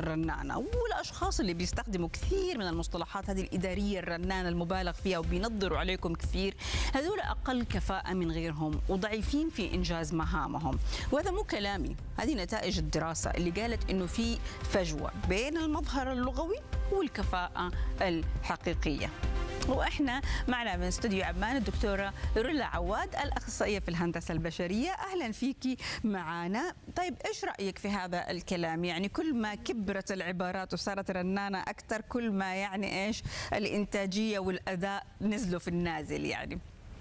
الرنانة، والأشخاص اللي بيستخدموا كثير من المصطلحات هذه الإدارية الرنانة المبالغ فيها وبينظروا عليكم كثير، هذول أقل كفاءة من غيرهم وضعيفين في إنجاز مهامهم. وهذا مو كلامي، هذه نتائج الدراسة اللي قالت إنه في فجوة بين المظهر اللغوي والكفاءة الحقيقية. واحنا معنا من استوديو عمان الدكتوره رولا عواد، الاخصائيه في الهندسه البشريه. اهلا فيكي معنا. طيب ايش رايك في هذا الكلام؟ يعني كل ما كبرت العبارات وصارت رنانه اكثر، كل ما يعني ايش الانتاجيه والاداء نزلوا في النازل يعني.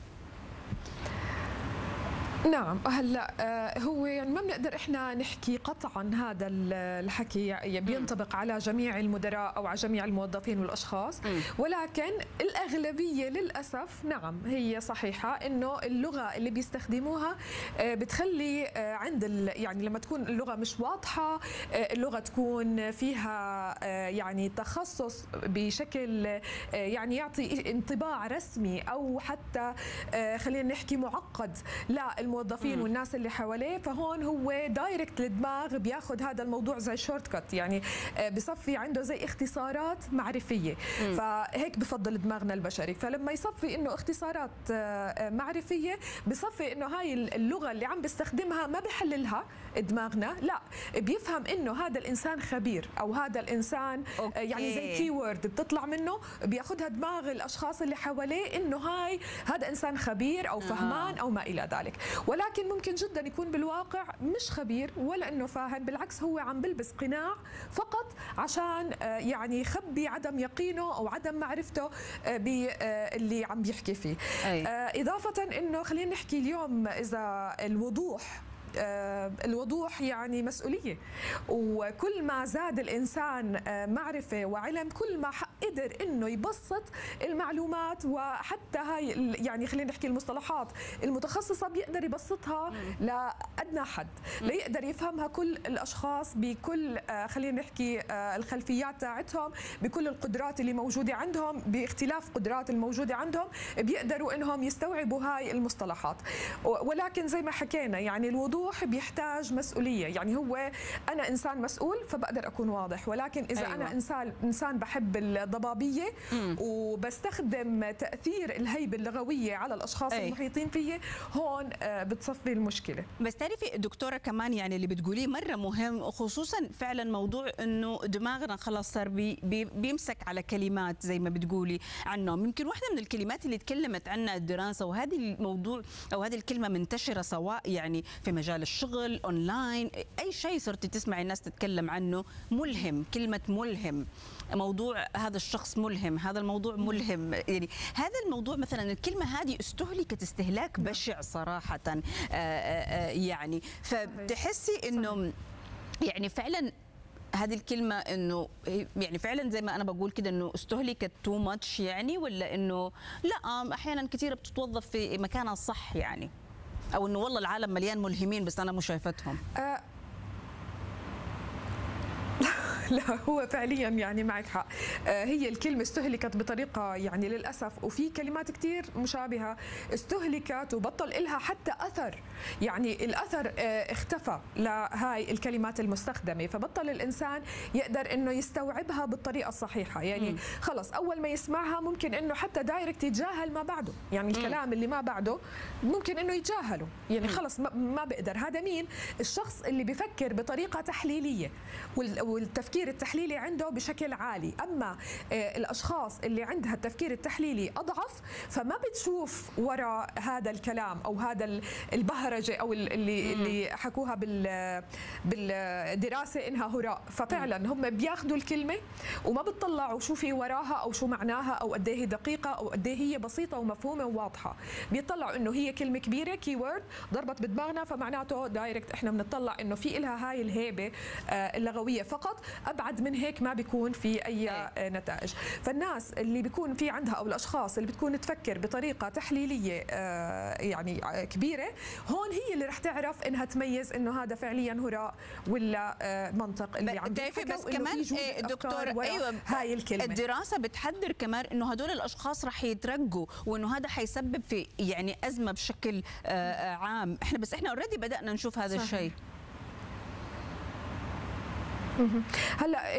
نعم. هلا هو يعني ما بنقدر احنا نحكي قطعا هذا الحكي بينطبق على جميع المدراء او على جميع الموظفين والاشخاص، ولكن الاغلبيه للاسف نعم هي صحيحه انه اللغه اللي بيستخدموها بتخلي عند يعني لما تكون اللغه مش واضحه، اللغه تكون فيها يعني تخصص بشكل يعني يعطي انطباع رسمي او حتى خلينا نحكي معقد لا الموظفين والناس اللي حواليه، فهون هو دايركت للدماغ بياخذ هذا الموضوع زي شورت كات، يعني بصفي عنده زي اختصارات معرفيه. فهيك بفضل دماغنا البشري، فلما يصفي انه اختصارات معرفيه بصفي انه هاي اللغه اللي عم بيستخدمها ما بحللها دماغنا، لا بيفهم انه هذا الانسان خبير او هذا الانسان يعني زي كي وورد بتطلع منه، بياخذها دماغ الاشخاص اللي حواليه انه هذا انسان خبير او فهمان او ما الى ذلك. ولكن ممكن جدا يكون بالواقع مش خبير ولا انه فاهم، بالعكس هو عم بلبس قناع فقط عشان يعني يخبي عدم يقينه او عدم معرفته باللي عم بيحكي فيه. اضافه انه خلينا نحكي اليوم اذا الوضوح يعني مسؤولية، وكل ما زاد الإنسان معرفة وعلم كل ما قدر إنه يبسط المعلومات، وحتى هاي يعني خلينا نحكي المصطلحات المتخصصة بيقدر يبسطها لأدنى حد ليقدر يفهمها كل الأشخاص بكل خلينا نحكي الخلفيات تاعتهم، بكل القدرات اللي موجودة عندهم، باختلاف قدرات الموجودة عندهم بيقدروا إنهم يستوعبوا هاي المصطلحات. ولكن زي ما حكينا يعني الوضوح بيحتاج مسؤولية، يعني هو أنا إنسان مسؤول فبقدر أكون واضح، ولكن إذا أنا إنسان بحب الضبابية وبستخدم تأثير الهيبة اللغوية على الأشخاص المحيطين فيي، هون بتصفي المشكلة. بس تعرفي دكتورة كمان يعني اللي بتقوليه مرة مهم، خصوصا فعلا موضوع إنه دماغنا خلاص صار بيمسك على كلمات زي ما بتقولي عنهم. يمكن واحدة من الكلمات اللي تكلمت عنها الدراسة، وهذه الموضوع أو هذه الكلمة منتشرة سواء يعني في مجال الشغل اونلاين، اي شيء صرتي تسمعي الناس تتكلم عنه، ملهم، كلمه ملهم، موضوع هذا الشخص ملهم، هذا الموضوع ملهم. يعني هذا الموضوع مثلا الكلمه هذه استهلكت استهلاك بشع صراحه، يعني فبتحسي انه يعني فعلا هذه الكلمة انه يعني فعلا زي ما انا بقول كده انه استهلكت تو ماتش يعني، ولا انه لا احيانا كثير بتتوظف في مكانها الصح يعني، او انه والله العالم مليان ملهمين بس انا مو شايفتهم؟ لا هو فعليا يعني معك حق، هي الكلمة استهلكت بطريقة يعني للأسف، وفي كلمات كتير مشابهة استهلكت وبطل إلها حتى أثر، يعني الأثر اختفى لهاي الكلمات المستخدمة، فبطل الإنسان يقدر إنه يستوعبها بالطريقة الصحيحة، يعني خلص أول ما يسمعها ممكن إنه حتى دايركت يتجاهل ما بعده، يعني الكلام اللي ما بعده ممكن إنه يتجاهله، يعني خلص ما بقدر. هذا مين؟ الشخص اللي بيفكر بطريقة تحليلية والتفكير التحليلي عنده بشكل عالي، أما الأشخاص اللي عندها التفكير التحليلي أضعف فما بتشوف وراء هذا الكلام أو هذا البهرجة أو اللي حكوها بالدراسة إنها هراء، ففعلا هم بياخذوا الكلمة وما بتطلعوا شو في وراها أو شو معناها أو قد هي دقيقة أو قد هي بسيطة ومفهومة وواضحة، بيطلعوا إنه هي كلمة كبيرة كي وورد ضربت بدماغنا، فمعناته دايركت إحنا بنطلع إنه في إلها هاي الهيبة اللغوية فقط، أبعد من هيك ما بيكون في أي نتائج. فالناس اللي بيكون في عندها أو الأشخاص اللي بتكون تفكر بطريقة تحليلية يعني كبيرة، هون هي اللي رح تعرف إنها تميز إنه هذا فعليا هراء ولا منطق اللي عم بتعرفي. بس كمان دكتور هاي الكلمة الدراسة بتحذر كمان إنه هدول الأشخاص رح يترقوا، وإنه هذا حيسبب في يعني أزمة بشكل عام. إحنا أوريدي بدأنا نشوف هذا الشيء. هلا